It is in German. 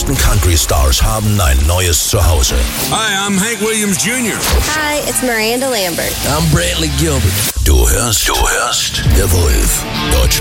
größten Country-Stars haben ein neues Zuhause. Hi, I'm Hank Williams Jr. Hi, it's Miranda Lambert. I'm Brantley Gilbert. Du hörst The Wolf. Deutsche